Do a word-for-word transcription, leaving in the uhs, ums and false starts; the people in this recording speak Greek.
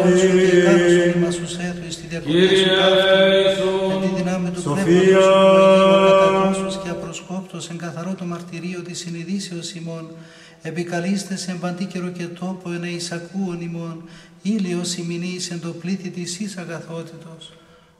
Κύριε Ιησού, εν τη δυνάμει του Πνεύματος κατακρόσους και απροσκόπτως εν καθαρό το μαρτυρίο της συνειδήσεως ημών, επικαλείστε εν παντή καιρο και τόπο εν εισακούων ημών, ήλιος ημινής εν το πλήθη της εις αγαθότητος.